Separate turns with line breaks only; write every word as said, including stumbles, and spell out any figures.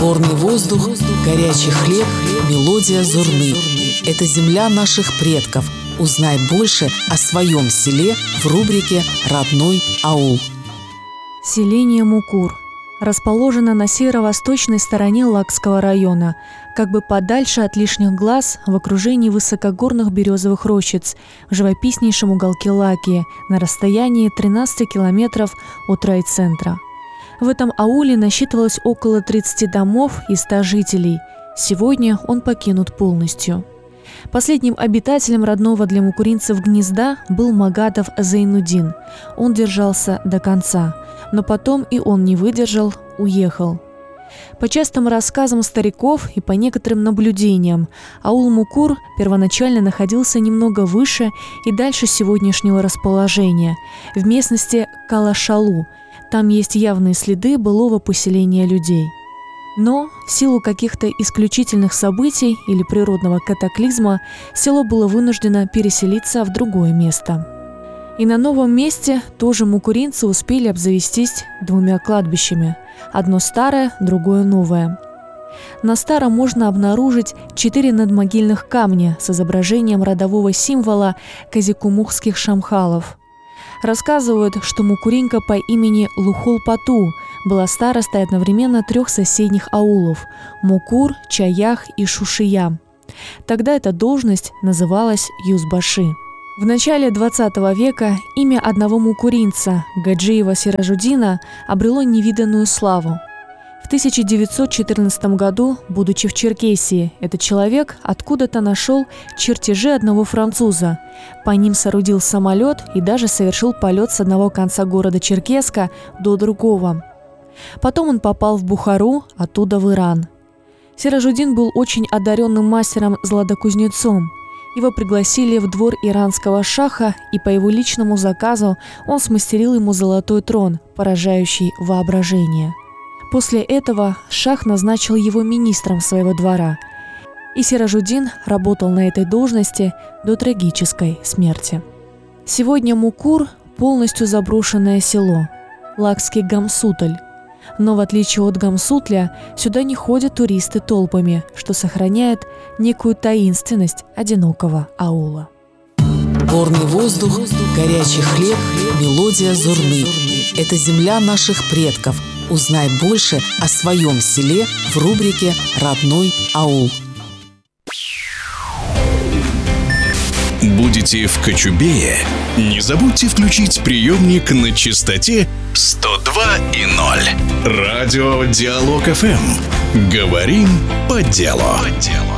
Горный воздух, горячий хлеб, мелодия зурны. Это земля наших предков. Узнай больше о своем селе в рубрике «Родной аул».
Селение Мукур расположено на северо-восточной стороне Лакского района, как бы подальше от лишних глаз, в окружении высокогорных березовых рощиц, в живописнейшем уголке Лакии, на расстоянии тринадцати километров от райцентра. В этом ауле насчитывалось около тридцати домов и ста жителей. Сегодня он покинут полностью. Последним обитателем родного для мукуринцев гнезда был Магадов Зайнудин. Он держался до конца, но потом и он не выдержал, уехал. По частым рассказам стариков и по некоторым наблюдениям, аул Мукур первоначально находился немного выше и дальше сегодняшнего расположения, в местности Калашалу. Там есть явные следы былого поселения людей. Но в силу каких-то исключительных событий или природного катаклизма село было вынуждено переселиться в другое место. И на новом месте тоже мукуринцы успели обзавестись двумя кладбищами. Одно старое, другое новое. На старом можно обнаружить четыре надмогильных камня с изображением родового символа казикумухских шамхалов. Рассказывают, что мукуринка по имени Лухул-Пату была старостой одновременно трех соседних аулов – Мукур, Чаях и Шушия. Тогда эта должность называлась Юзбаши. В начале двадцатого века имя одного мукуринца, Гаджиева Сиражуддина, обрело невиданную славу. В тысяча девятьсот четырнадцатом году, будучи в Черкесии, этот человек откуда-то нашел чертежи одного француза. По ним соорудил самолет и даже совершил полет с одного конца города Черкеска до другого. Потом он попал в Бухару, оттуда в Иран. Сиражуддин был очень одаренным мастером-златокузнецом. Его пригласили в двор иранского шаха, и по его личному заказу он смастерил ему золотой трон, поражающий воображение. После этого шах назначил его министром своего двора, и Сиражуддин работал на этой должности до трагической смерти. Сегодня Мукур – полностью заброшенное село, Лакский Гамсутль. Но в отличие от Гамсутля, сюда не ходят туристы толпами, что сохраняет некую таинственность одинокого аула.
Горный воздух, горячий хлеб, мелодия зурны. Это земля наших предков. Узнай больше о своем селе в рубрике «Родной аул».
Будете в Кочубее? Не забудьте включить приемник на частоте сто два и ноль. Радио Диалог эф эм. Говорим по делу. По делу.